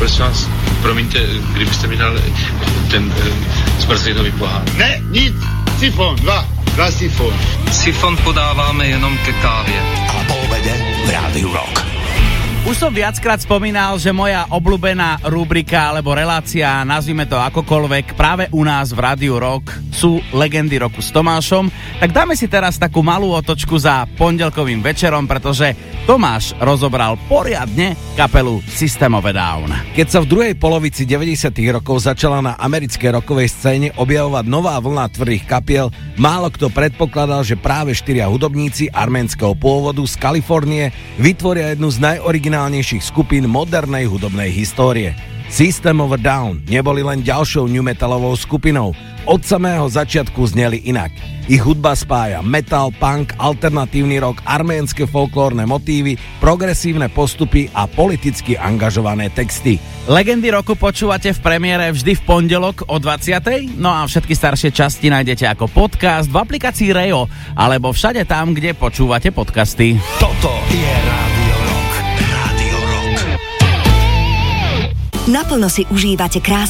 Prosím vás, promiňte, kdybyste mi dal ten zmrzlinový pohár. Ne, nic, sifón, dva sifón. Sifón podáváme jenom ke kávě. A po obede v Rádiu Rock. Už som viackrát spomínal, že moja obľúbená rubrika alebo relácia, nazvime to akokoľvek, práve u nás v Rádiu Rock sú Legendy roku s Tomášom. Tak dáme si teraz takú malú otočku za pondelkovým večerom, pretože Tomáš rozobral poriadne kapelu System of a Down. Keď sa v druhej polovici 90. rokov začala na americkej rockovej scéne objavovať nová vlna tvrdých kapiel, málo kto predpokladal, že práve 4 hudobníci arménskeho pôvodu z Kalifornie vytvoria jednu z najoriginálnejších skupín modernej hudobnej histórie. System of a Down neboli len ďalšou new metalovou skupinou. Od samého začiatku zneli inak. Ich hudba spája metal, punk, alternatívny rock, arménske folklórne motívy, progresívne postupy a politicky angažované texty. Legendy roku počúvate v premiére vždy v pondelok o 20:00, no a všetky staršie časti nájdete ako podcast v aplikácii Reo alebo všade tam, kde počúvate podcasty. Toto je Rádio Rock. Rádio Rock. Naplno si užívate krásne